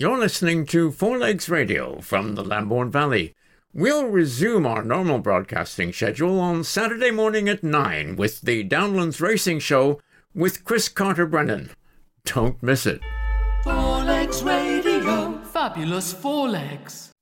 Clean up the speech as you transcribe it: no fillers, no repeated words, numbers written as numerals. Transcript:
You're listening to Four Legs Radio from the Lambourne Valley. We'll resume our normal broadcasting schedule on Saturday morning at 9 with the Downlands Racing Show with Chris Carter-Brennan. Don't miss it. Four Legs Radio. Fabulous Four Legs.